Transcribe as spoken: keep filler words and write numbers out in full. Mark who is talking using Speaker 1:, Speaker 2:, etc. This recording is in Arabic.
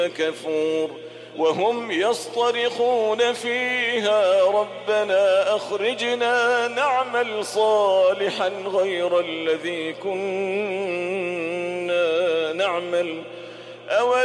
Speaker 1: كفور وهم يصطرخون فيها ربنا أخرجنا نعمل صالحا غير الذي كنا نعمل أو